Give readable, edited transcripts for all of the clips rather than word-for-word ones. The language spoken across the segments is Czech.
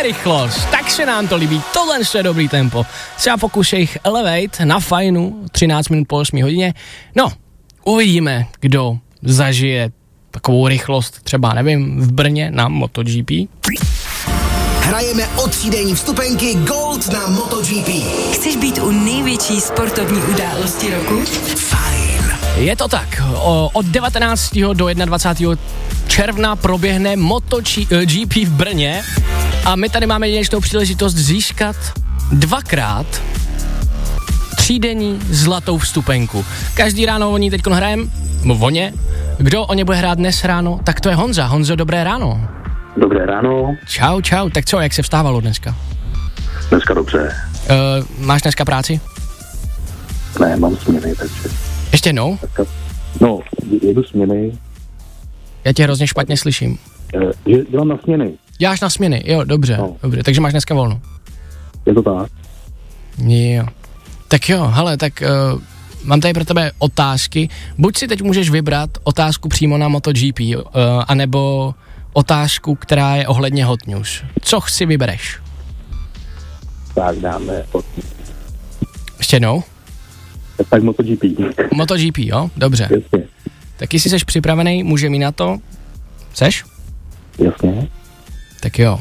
rychlost, tak se nám to líbí, tohle je dobrý tempo. Třeba pokusej Elevate na Fajnu, 13 minut po 8 hodině. No, uvidíme, kdo zažije takovou rychlost, třeba nevím, v Brně na MotoGP. Hrajeme o 3denní vstupenky Gold na MotoGP. Chceš být u největší sportovní události roku? Fajn. Je to tak, od 19. do 21. června proběhne MotoGP v Brně a my tady máme jedinečnou příležitost získat 2x 3denní zlatou vstupenku. Každý ráno o ní teďkon hrajem, voně. Kdo o ně bude hrát dnes ráno, tak to je Honza. Honzo, dobré ráno. Dobré ráno. Čau, tak co, jak se vstávalo dneska? Dneska dobře. Máš dneska práci? Ne, mám směny, takže... Ještě jednou? No, jedu směny. Já tě hrozně špatně slyším. Dělám na směny. Děláš na směny, jo, dobře, dobře, takže máš dneska volno. Je to tak? Jo. Tak jo, hele, tak mám tady pro tebe otázky. Buď si teď můžeš vybrat otázku přímo na MotoGP, anebo otázku, která je ohledně Hot News. Co si vybereš? Tak dáme Ještě jednou? Tak MotoGP. MotoGP, jo? Dobře. Jasně. Tak jestli jsi připravený, můžeme jít na to. Seš? Jasně. Tak jo.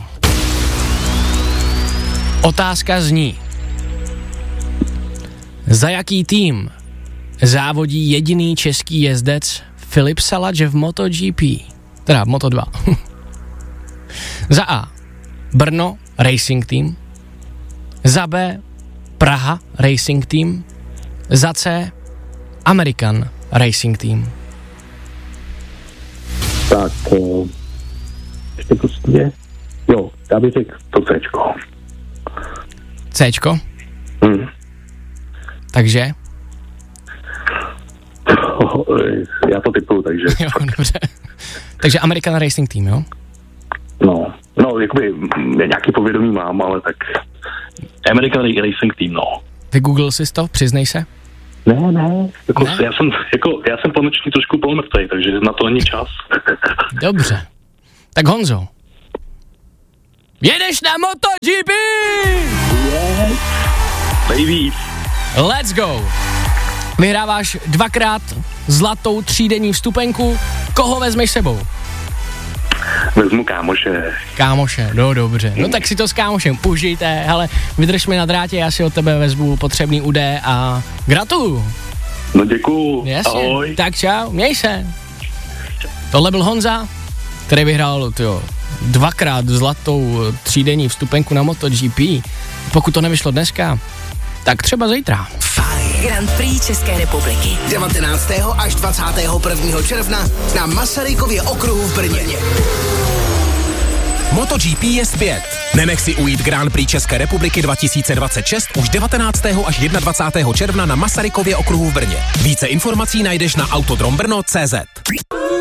Otázka zní. Za jaký tým závodí jediný český jezdec Filip Saladž v MotoGP? Teda Moto2. Za A. Brno Racing Team. Za B. Praha Racing Team. Za C. American Racing Team. Tak, ještě prostě, jo, já bych řekl to Cčko. Cčko? Takže? Já to typuju, takže... Jo, dobře. Takže American Racing Team, jo? No, jakoby nějaký povědomí mám, ale tak... American Racing Team, no. Vygooglil jsi to? Přiznej se? Ne. Jako, ne? Já jsem ponoční trošku polomrtvej, takže na to není čas. Dobře. Tak Honzo. Jedeš na MotoGP! Yes. Baby. Let's go. Vyhráváš 2x zlatou 3denní vstupenku. Koho vezmeš sebou? Vezmu kámoše. Kámoše, no dobře. No tak si to s kámošem užijte, hele, vydrž mi na drátě, já si od tebe vezmu potřebný údaje a gratuluju. No děkuju. Jasně. Ahoj. Tak čau, měj se. Tohle byl Honza, který vyhrál 2x zlatou 3denní vstupenku na MotoGP. Pokud to nevyšlo dneska, tak třeba zítra. Grand Prix České republiky. 19. až 21. června na Masarykově okruhu v Brně. MotoGP je zpět. Nenech si ujít Grand Prix České republiky 2026 už 19. až 21. června na Masarykově okruhu v Brně. Více informací najdeš na autodrombrno.cz.